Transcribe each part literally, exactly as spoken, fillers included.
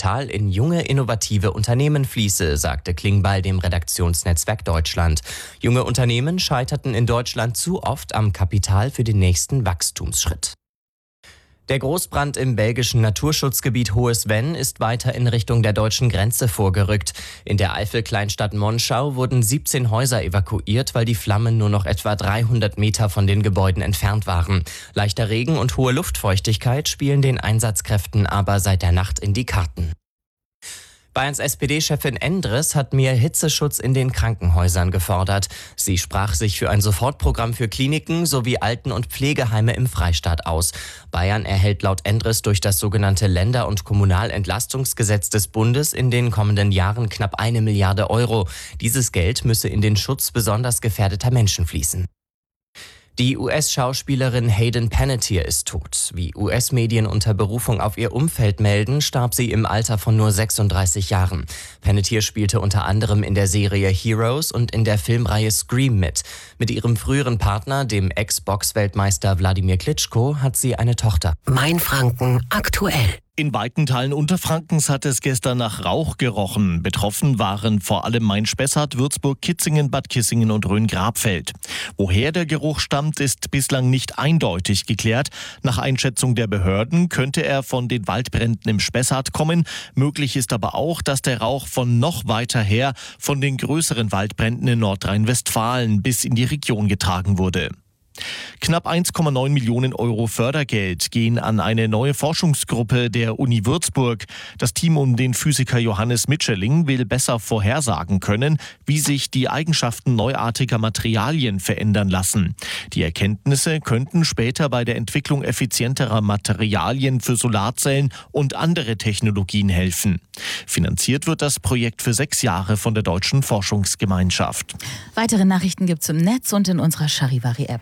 Kapital in junge, innovative Unternehmen fließe, sagte Klingbeil dem Redaktionsnetzwerk Deutschland. Junge Unternehmen scheiterten in Deutschland zu oft am Kapital für den nächsten Wachstumsschritt. Der Großbrand im belgischen Naturschutzgebiet Hohes Venn ist weiter in Richtung der deutschen Grenze vorgerückt. In der Eifel-Kleinstadt Monschau wurden siebzehn Häuser evakuiert, weil die Flammen nur noch etwa dreihundert Meter von den Gebäuden entfernt waren. Leichter Regen und hohe Luftfeuchtigkeit spielen den Einsatzkräften aber seit der Nacht in die Karten. Bayerns S P D-Chefin Endres hat mehr Hitzeschutz in den Krankenhäusern gefordert. Sie sprach sich für ein Sofortprogramm für Kliniken sowie Alten- und Pflegeheime im Freistaat aus. Bayern erhält laut Endres durch das sogenannte Länder- und Kommunalentlastungsgesetz des Bundes in den kommenden Jahren knapp eine Milliarde Euro. Dieses Geld müsse in den Schutz besonders gefährdeter Menschen fließen. Die U S-Schauspielerin Hayden Panettiere ist tot. Wie U S-Medien unter Berufung auf ihr Umfeld melden, starb sie im Alter von nur sechsunddreißig Jahren. Panettiere spielte unter anderem in der Serie Heroes und in der Filmreihe Scream mit. Mit ihrem früheren Partner, dem Ex-Box-Weltmeister Wladimir Klitschko, hat sie eine Tochter. Mainfranken aktuell. In weiten Teilen Unterfrankens hat es gestern nach Rauch gerochen. Betroffen waren vor allem Main-Spessart, Würzburg, Kitzingen, Bad Kissingen und Rhön-Grabfeld. Woher der Geruch stammt, ist bislang nicht eindeutig geklärt. Nach Einschätzung der Behörden könnte er von den Waldbränden im Spessart kommen. Möglich ist aber auch, dass der Rauch von noch weiter her von den größeren Waldbränden in Nordrhein-Westfalen bis in die Region getragen wurde. Knapp eins Komma neun Millionen Euro Fördergeld gehen an eine neue Forschungsgruppe der Uni Würzburg. Das Team um den Physiker Johannes Mitscherling will besser vorhersagen können, wie sich die Eigenschaften neuartiger Materialien verändern lassen. Die Erkenntnisse könnten später bei der Entwicklung effizienterer Materialien für Solarzellen und andere Technologien helfen. Finanziert wird das Projekt für sechs Jahre von der Deutschen Forschungsgemeinschaft. Weitere Nachrichten gibt's im Netz und in unserer Charivari-App.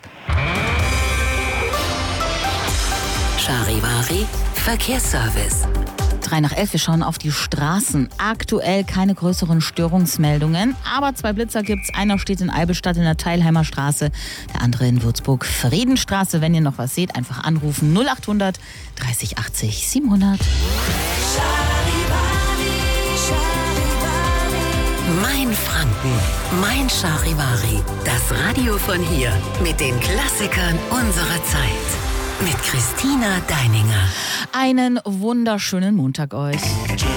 Charivari Verkehrsservice. Drei nach elf, wir schauen auf die Straßen. Aktuell keine größeren Störungsmeldungen, aber zwei Blitzer gibt's. Einer steht in Albestadt in der Teilheimer Straße, der andere in Würzburg Friedenstraße. Wenn ihr noch was seht, einfach anrufen null achthundert dreißig achtzig siebenhundert. Mainfranken, mein Charivari. Das Radio von hier mit den Klassikern unserer Zeit. Mit Christina Deininger. Einen wunderschönen Montag euch.